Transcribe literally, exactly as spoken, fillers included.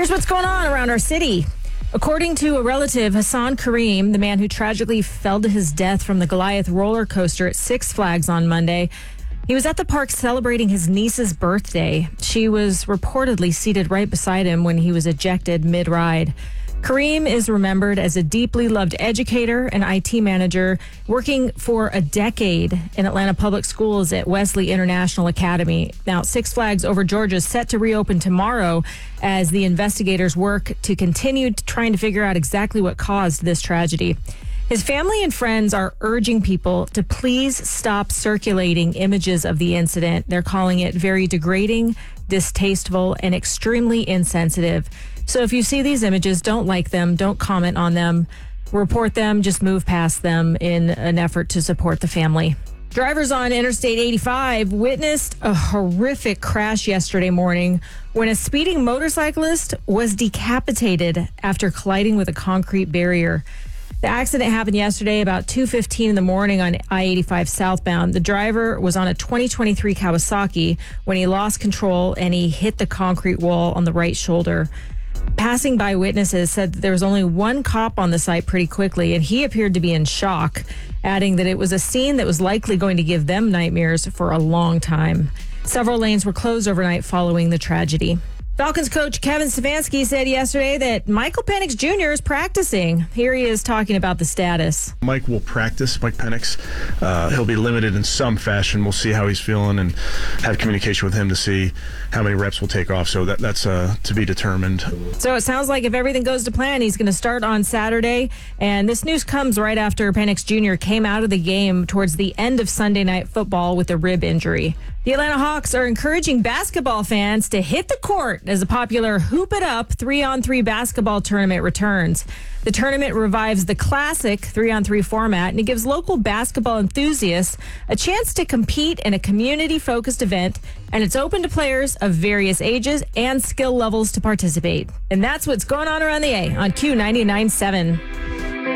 Here's what's going on around our city. According to a relative, Hassan Kareem, the man who tragically fell to his death from the Goliath roller coaster at Six Flags on Monday, he was at the park celebrating his niece's birthday. She was reportedly seated right beside him when he was ejected mid-ride. Kareem is remembered as a deeply loved educator and I T manager, working for a decade in Atlanta Public Schools at Wesley International Academy. Now, Six Flags Over Georgia is set to reopen tomorrow as the investigators work to continue trying to figure out exactly what caused this tragedy. His family and friends are urging people to please stop circulating images of the incident. They're calling it very degrading, distasteful, and extremely insensitive. So if you see these images, don't like them, don't comment on them, report them, just move past them in an effort to support the family. Drivers on Interstate eighty-five witnessed a horrific crash yesterday morning when a speeding motorcyclist was decapitated after colliding with a concrete barrier. The accident happened yesterday about two fifteen in the morning on I eighty-five southbound. The driver was on a twenty twenty-three Kawasaki when he lost control and he hit the concrete wall on the right shoulder. Passing by witnesses said that there was only one cop on the site pretty quickly, and he appeared to be in shock, adding that it was a scene that was likely going to give them nightmares for a long time. Several lanes were closed overnight following the tragedy. Falcons coach Kevin Stefanski said yesterday that Michael Penix Junior is practicing. Here he is talking about the status. Mike will practice, Mike Penix. Uh, he'll be limited in some fashion. We'll see how he's feeling and have communication with him to see how many reps will take off. So that, that's uh, to be determined. So it sounds like if everything goes to plan, he's going to start on Saturday. And this news comes right after Penix Junior came out of the game towards the end of Sunday Night Football with a rib injury. The Atlanta Hawks are encouraging basketball fans to hit the court as the popular Hoop It Up three-on-three basketball tournament returns. The tournament revives the classic three-on-three format, and it gives local basketball enthusiasts a chance to compete in a community-focused event, and it's open to players of various ages and skill levels to participate. And that's what's going on around the A on Q ninety-nine point seven.